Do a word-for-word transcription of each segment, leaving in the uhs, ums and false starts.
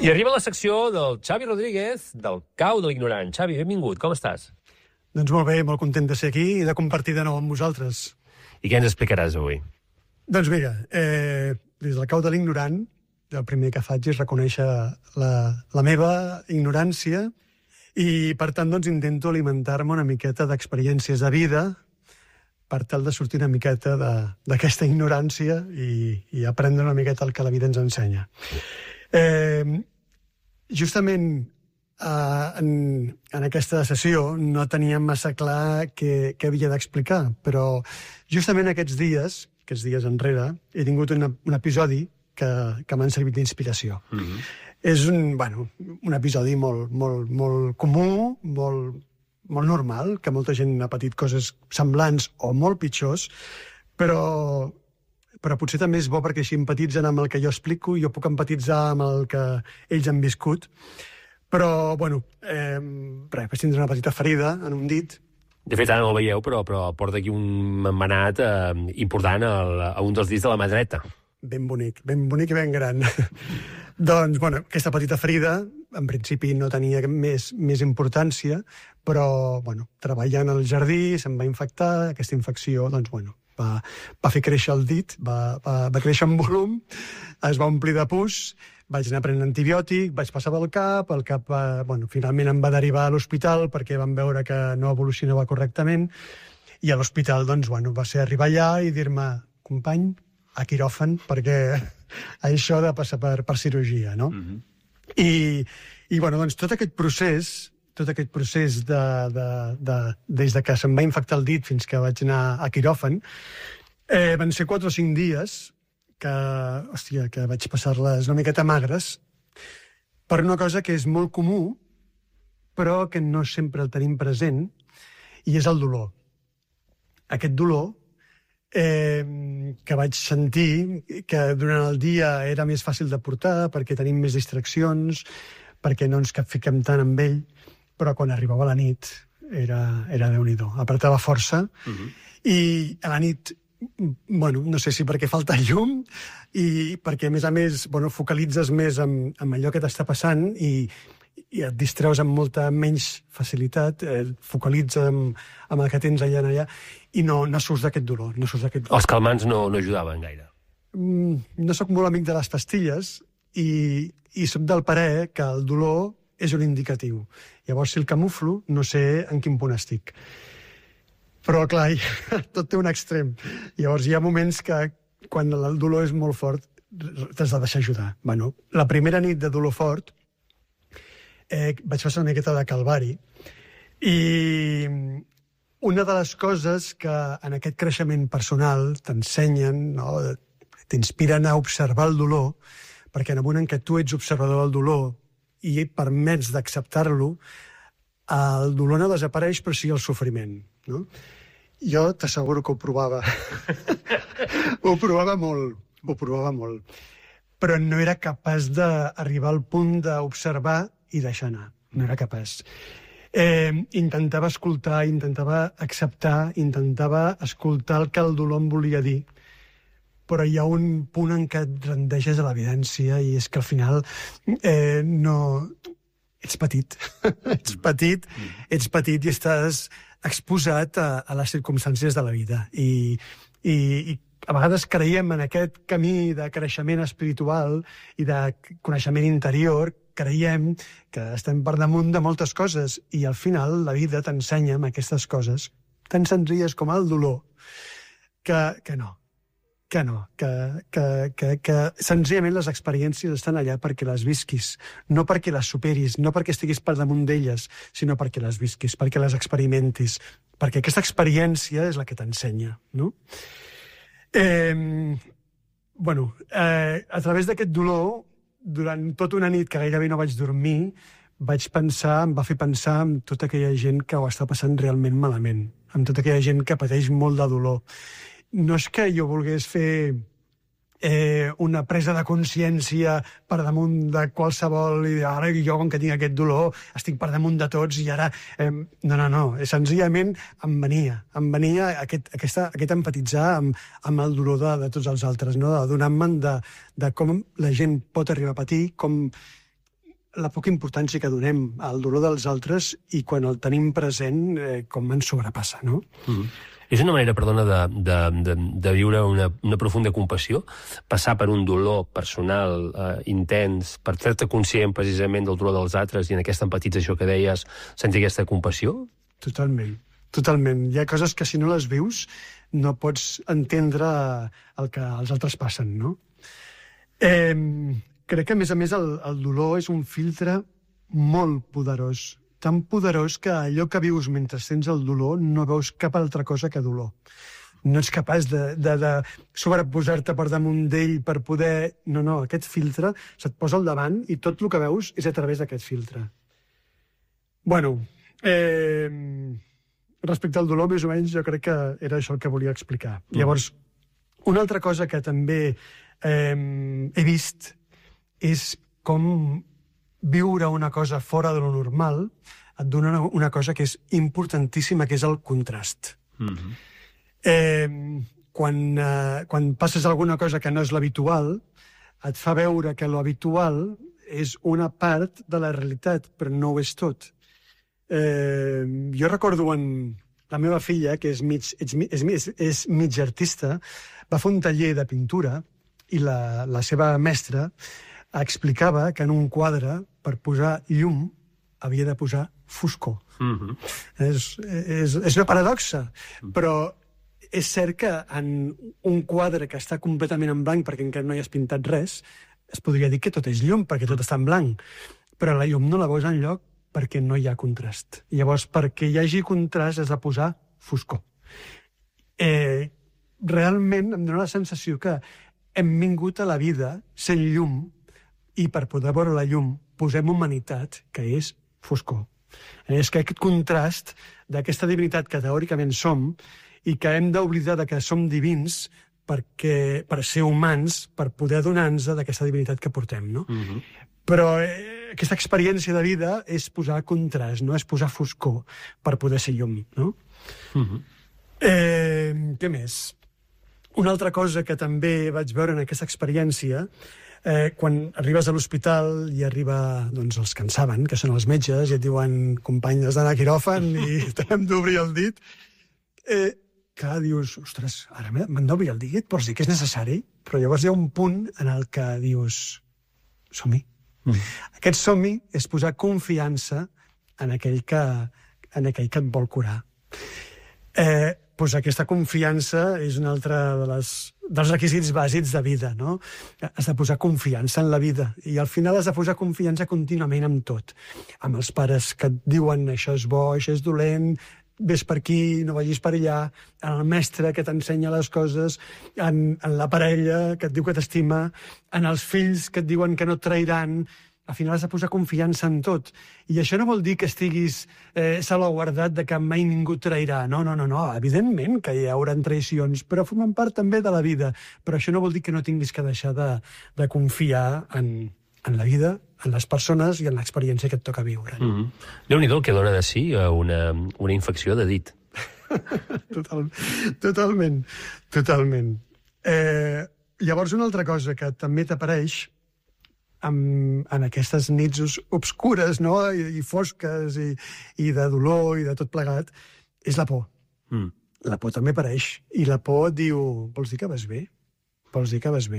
I arriba la secció del Xavi Rodríguez, del Cau de l'Ignorant. Xavi, benvingut, com estàs? Doncs molt bé, molt content de ser aquí i de compartir de nou amb vosaltres. I què ens explicaràs avui? Doncs mira, eh, des del Cau de l'Ignorant, el primer que faig és reconèixer la, la meva ignorància i, per tant, doncs, intento alimentar-me una miqueta d'experiències de vida per tal de sortir una miqueta d'aquesta ignorància i, i aprendre una miqueta el que la vida ens ensenya. Eh, justament eh, en, en aquesta sessió no teníem massa clar què, què havia d'explicar, però justament aquests dies, aquests dies enrere, he tingut una, un episodi que, que m'han servit d'inspiració. Mm-hmm. És un, bueno, un episodi molt, molt, molt comú, molt, molt normal, que molta gent ha patit coses semblants o molt pitjors, però, però potser també és bo perquè així empatitzen amb el que jo explico i jo puc empatitzar amb el que ells han viscut. Però, bueno, eh, res, vaig tindre una petita ferida en un dit. De fet, ara no el veieu, però, però porta aquí un embenat eh, important al, a un dels dits de la mà dreta. Ben bonic, ben bonic i ben gran. Doncs, bueno, aquesta petita ferida, en principi no tenia més, més importància, però, bueno, treballant al jardí se'm va infectar, aquesta infecció, doncs, bueno, va, va fer créixer el dit, va, va, va créixer en volum, es va omplir de pus, vaig anar prenent antibiòtic, vaig passar pel cap, el cap va, bueno, finalment em va derivar a l'hospital perquè van veure que no evolucionava correctament, i a l'hospital, doncs, bueno, va ser arribar allà i dir-me, company, a quiròfan, perquè això ha de passar per, per cirurgia, no? Mm-hmm. I, i, bueno, doncs, tot aquest procés, tot aquest procés de, de, de, des de que se'm va infectar el dit fins que vaig anar a quiròfan, eh, van ser quatre o cinc dies que, hòstia, que vaig passar-les una miqueta magres per una cosa que és molt comú, però que no sempre el tenim present, i és el dolor. Aquest dolor Eh, que vaig sentir que durant el dia era més fàcil de portar perquè tenim més distraccions, perquè no ens capfiquem tant amb ell, però quan arribava la nit era, era Déu-n'hi-do. Apretava força, uh-huh. I a la nit, bueno, no sé si perquè falta llum i perquè, a més a més, bueno, focalitzes més en, en allò que t'està passant i i et distreus amb molta menys facilitat, eh, focalitza amb, amb el que tens allà en allà, i no, no surts d'aquest dolor. No surts d'aquest dolor. Els calmants no, no ajudaven gaire. Mm, no sóc molt amic de les pastilles i, i sóc del parer que el dolor és un indicatiu. Llavors, si el camuflo, no sé en quin punt estic. Però, clar, tot té un extrem. Llavors, hi ha moments que, quan el dolor és molt fort, t'has de deixar ajudar. Bueno, la primera nit de dolor fort, Eh, vaig passar una miqueta de calvari i una de les coses que en aquest creixement personal t'ensenyen, no? T'inspiren a observar el dolor, perquè en el moment en què tu ets observador del dolor i permets d'acceptar-lo, el dolor no desapareix, però sí el sofriment, no? Jo t'asseguro que ho provava. ho provava molt, ho provava molt. Però no era capaç d'arribar al punt d'observar i deixar anar. No era capaç. Eh, intentava escoltar, intentava acceptar, intentava escoltar el que el dolor em volia dir, però hi ha un punt en què et rendeixes a l'evidència i és que al final eh, no... Ets petit. ets petit, ets petit i estàs exposat a, a les circumstàncies de la vida. I, i, i a vegades creiem en aquest camí de creixement espiritual i de coneixement interior, creiem que estem per damunt de moltes coses i al final la vida t'ensenya amb aquestes coses tan senzilles com el dolor que, que no, que no, que, que, que, que senzillament les experiències estan allà perquè les visquis, no perquè les superis, no perquè estiguis per damunt d'elles, sinó perquè les visquis, perquè les experimentis, perquè aquesta experiència és la que t'ensenya, no? Eh, bueno, eh, a través d'aquest dolor, durant tota una nit que gairebé no vaig dormir, vaig pensar, em va fer pensar en tota aquella gent que ho està passant realment malament, en tota aquella gent que pateix molt de dolor. No és que jo volgués fer eh, una presa de consciència per damunt de qualsevol i ara jo, com que tinc aquest dolor, estic per damunt de tots i ara... Eh, no, no, no. Senzillament em venia. Em venia aquest, aquesta, aquest empatitzar amb, amb el dolor de, de tots els altres, no? Donant-me'n de, de com la gent pot arribar a patir, com la poca importància que donem al dolor dels altres i quan el tenim present, eh, com ens sobrepassa, no? Mm. És una manera, perdona, de, de, de, de viure una, una profunda compassió, passar per un dolor personal eh, intens, per fer-te conscient precisament del dolor dels altres i en aquesta empatització que deies, sentir aquesta compassió? Totalment, totalment. Hi ha coses que si no les vius no pots entendre el que els altres passen, no? Eh, crec que, a més a més, el, el dolor és un filtre molt poderós, tan poderós que allò que vius mentre tens el dolor no veus cap altra cosa que dolor. No ets capaç de, de, de sobreposar-te per damunt d'ell per poder... No, no, aquest filtre se't posa al davant i tot el que veus és a través d'aquest filtre. Bueno, eh, respecte al dolor, més o menys, jo crec que era això el que volia explicar. Mm. Llavors, una altra cosa que també eh, he vist és com viure una cosa fora de lo normal et dona una, una cosa que és importantíssima, que és el contrast. Mm-hmm. eh, quan, eh, quan passes alguna cosa que no és l'habitual, et fa veure que l'habitual és una part de la realitat, però no ho és tot. Eh, jo recordo en la meva filla, que és mig, és, és, és mig artista, va fer un taller de pintura i la, la seva mestra explicava que en un quadre, per posar llum, havia de posar foscor. Mm-hmm. és, és, és una paradoxa, però és cert que en un quadre que està completament en blanc, perquè encara no hi has pintat res, es podria dir que tot és llum, perquè tot està en blanc. Però la llum no la veus enlloc perquè no hi ha contrast. Llavors, perquè hi hagi contrast, has de posar foscor. Eh, realment em dóna la sensació que hem vingut a la vida sent llum, i per poder veure la llum posem humanitat, que és foscor. És que aquest contrast d'aquesta divinitat que teòricament som i que hem d'oblidar que som divins perquè, per ser humans, per poder donar-nos d'aquesta divinitat que portem, no? Mm-hmm. Però eh, aquesta experiència de vida és posar contrast, no? És posar foscor per poder ser llum, no? Mm-hmm. Eh, què més? Una altra cosa que també vaig veure en aquesta experiència, Eh, quan arribes a l'hospital i arriba doncs, els que en saben, que són els metges, i et diuen, company, has d'anar a quiròfan i t'hem d'obrir el dit, eh, clar, dius, ostres, ara m'han d'obrir el dit, pots dir que és necessari, però llavors hi ha un punt en el que dius, som-hi. Mm. Aquest som-hi és posar confiança en aquell que, en aquell que et vol curar. Eh, doncs aquesta confiança és un altre de les, dels requisits bàsics de vida, no? Has de posar confiança en la vida i al final has de posar confiança contínuament en tot. Amb els pares que et diuen això és bo, això és dolent, ves per aquí, no vagis per allà, en el mestre que t'ensenya les coses, en, en la parella que et diu que t'estima, en els fills que et diuen que no et trairan. Al final has de posar confiança en tot. I això no vol dir que estiguis eh, salvaguardat de que mai ningú trairà. No, no, no, no. Evidentment que hi haurà traïcions, però formen part també de la vida. Però això no vol dir que no tinguis que deixar de, de confiar en, en la vida, en les persones i en l'experiència que et toca viure. Mm-hmm. Déu-n'hi-do el que dona de si una, una infecció de dit. Total, totalment, totalment. Eh, llavors, una altra cosa que també t'apareix en, en aquestes nits obscures, no? I, i fosques, i, i de dolor, i de tot plegat, és la por. Mm. La por també apareix. I la por et diu, vols dir que vas bé? Vols dir que vas bé?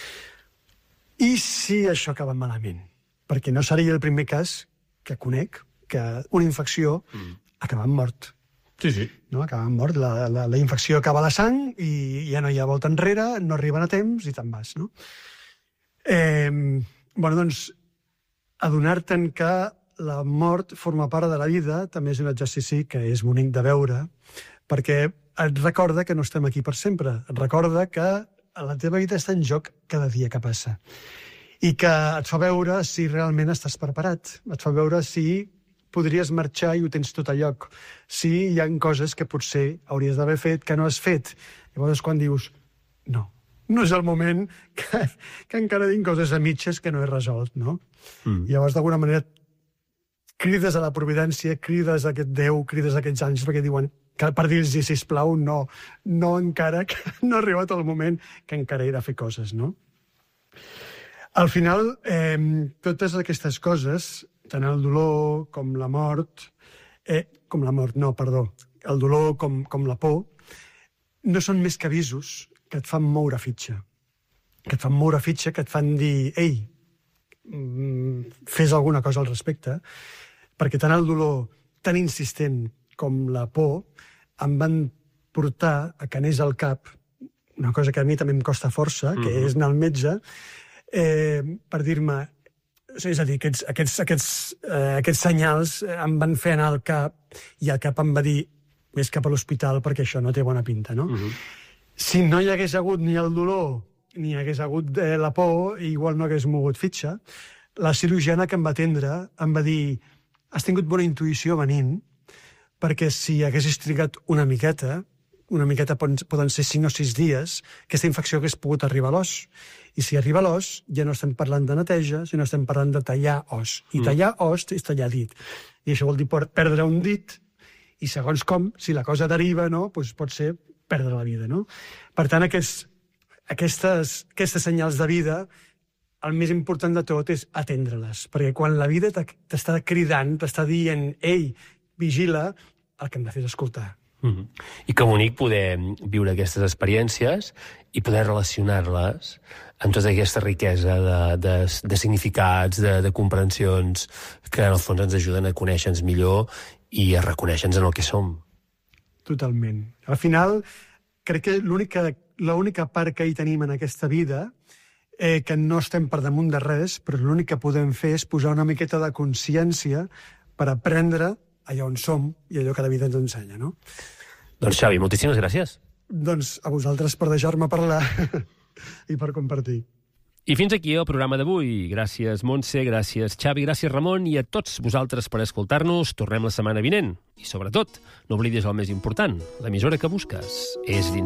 I si això acaba malament? Perquè no seria el primer cas que conec que una infecció mm. acaba en mort. Sí, sí. No? Acaba en mort. La, la, la infecció acaba a la sang i ja no hi ha volta enrere, no arriben a temps i te'n vas, no? Eh, bueno, doncs, adonar-te'n que la mort forma part de la vida també és un exercici que és bonic de veure, perquè et recorda que no estem aquí per sempre. Et recorda que la teva vida està en joc cada dia que passa. I que et fa veure si realment estàs preparat. Et fa veure si podries marxar i ho tens tot a lloc. Si hi ha coses que potser hauries d'haver fet que no has fet. Llavors, quan dius, no, no és el moment que, que encara tinc coses a mitges que no he resolt, no? Mm. Llavors, d'alguna manera, crides a la providència, crides a aquest Déu, crides a aquests àngels, perquè diuen que per dir-los, sisplau, no, no encara, que no ha arribat el moment que encara he de fer coses, no? Al final, eh, totes aquestes coses, tant el dolor com la mort, eh, com la mort, no, perdó, el dolor com, com la por, no són més que avisos que et fan moure fitxa. Que et fan moure fitxa, que et fan dir, ei, fes alguna cosa al respecte, perquè tant el dolor tan insistent com la por em van portar a que anés al cap una cosa que a mi també em costa força, que mm-hmm. és anar al metge, eh, per dir-me... És a dir, aquests, aquests, aquests, eh, aquests senyals em van fer anar al cap i el cap em va dir més cap a l'hospital perquè això no té bona pinta, no? Mm-hmm. Si no hi hagués hagut ni el dolor ni hi hagués hagut eh, la por, igual no hagués mogut fitxa, la cirurgiana que em va atendre em va dir has tingut bona intuïció venint perquè si haguessis trigat una miqueta, una miqueta poden ser cinc o sis dies, aquesta infecció hagués pogut arribar a l'os. I si arriba a l'os, ja no estem parlant de neteja, sinó estem parlant de tallar os. I mm. tallar os és tallar dit. I això vol dir perdre un dit, i segons com, si la cosa deriva, no, doncs pot ser perdre la vida, no? Per tant, aquests, aquestes, aquestes senyals de vida, el més important de tot és atendre-les. Perquè quan la vida t'està cridant, t'està dient, ei, vigila, el que hem de fer és escoltar. Mm-hmm. I que bonic poder viure aquestes experiències i poder relacionar-les amb tota aquesta riquesa de, de, de significats, de, de comprensions que en el fons ens ajuden a conèixer-nos millor i a reconèixer-nos en el que som. Totalment. Al final, crec que l'única l'única part que hi tenim en aquesta vida eh, que no estem per damunt de res, però l'únic que podem fer és posar una miqueta de consciència per aprendre allà on som i allò que la vida ens ensenya, no? Doncs Xavi, moltíssimes gràcies. Doncs a vosaltres per deixar-me parlar i per compartir. I fins aquí el programa d'avui. Gràcies, Montse, gràcies, Xavi, gràcies, Ramon, i a tots vosaltres per escoltar-nos. Tornem la setmana vinent. I, sobretot, no oblidis el més important. L'emissora que busques és dins